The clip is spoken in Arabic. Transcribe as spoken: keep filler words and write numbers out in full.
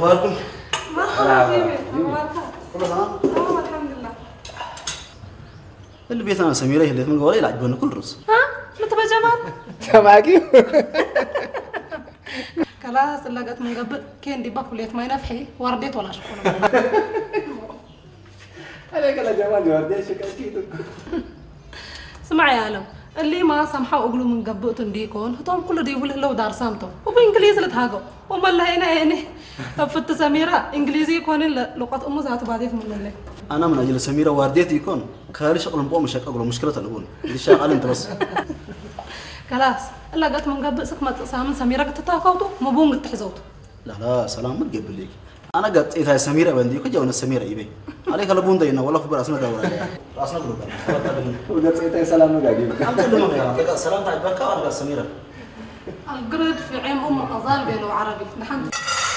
أخباركم؟ مرحبا كيفك؟ أخبارك؟ كله تمام؟ تمام الحمد لله. اللي بيت أنا سميرة اللي من قولي يلعبون كل رز. ها؟ أنت بجمال؟ سماكي؟ خلاص لقيت من قبل كان دي باكليت ما ينفحي ورديت ولا شكون. عليك يا جمال وردي شكاكيتك. اسمع يا عالم اللي ما سامحوا أقولوا من قبل تنديكون هتوم كل دي يقول لو دار سامتو وبإنجليزي لتهاجو وما لا هنا يعني طب في التساميرة إنجليزي يكون إلا لغة أمه ذات بعدين من اللي أنا من أجل سميرة وارديت يكون خالي شغل مبوم مش أقول مشكلة الأول اللي شغال أنت بس. خلاص لقيت من قبل سكمة سامن سميرة قد تتاكوتو مبون قد تحزوتو. لا لا سلام ما تقبل ليك. أنا قد إذا سميرة بندي كجونا سميرة يبي. عليك على بون دينا والله في براسنا دورة عليها. راسنا قلوبنا. وده سيتي سلام نقاقي. أنت اللي ما بيعرف. لقى سلام تعبك ولا سميرة. القرد في عين أم أظال قالوا عربي نحن